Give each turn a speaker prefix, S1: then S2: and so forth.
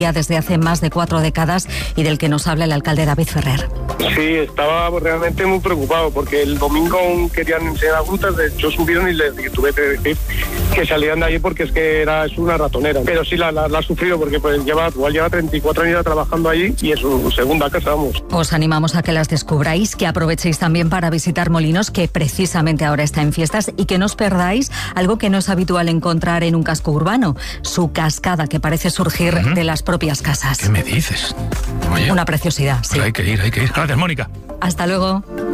S1: desde hace más de 4 décadas y del que nos habla el alcalde David Ferrer.
S2: Sí, estaba realmente muy preocupado porque el domingo aún querían enseñar grutas, de hecho subieron y les tuve que decir que salieran de allí porque es que es una ratonera. Pero sí la ha sufrido porque pues lleva 34 años trabajando allí y es su segunda casa, vamos.
S1: Os animamos a que las descubráis, que aprovechéis también para visitar Molinos, que precisamente ahora está en fiestas, y que no os perdáis algo que no es habitual encontrar en un casco urbano, su cascada que parece surgir de las propias casas.
S3: ¿Qué me dices? Oye,
S1: una preciosidad, sí.
S3: Pues hay que ir. Gracias, Mónica.
S1: Hasta luego.